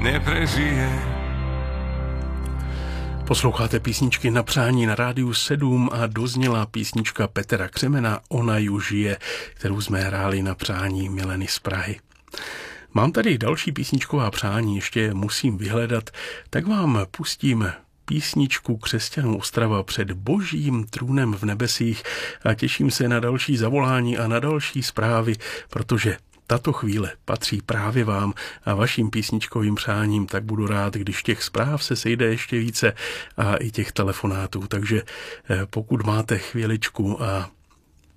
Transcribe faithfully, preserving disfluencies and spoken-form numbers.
neprežije. Posloucháte písničky na přání na rádiu sedm a dozněla písnička Petra Křemena Ona ju žije, kterou jsme hráli na přání Mileny z Prahy. Mám tady další písničková přání, ještě musím vyhledat, tak vám pustím písničku Křesťanů Ostrava před božím trůnem v nebesích a těším se na další zavolání a na další zprávy, protože tato chvíle patří právě vám a vašim písničkovým přáním, tak budu rád, když těch zpráv se sejde ještě více a i těch telefonátů. Takže pokud máte chvíličku a